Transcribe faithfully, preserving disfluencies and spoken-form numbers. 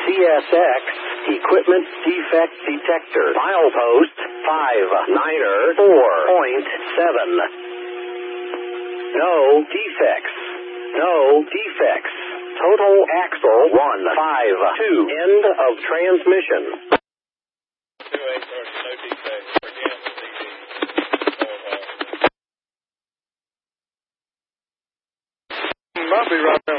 C S X, equipment defect detector, milepost five niner four point seven. No defects. No defects. Total axle one five two. End of transmission. two eight thirty, no defects. Again, C D. I'll be right there.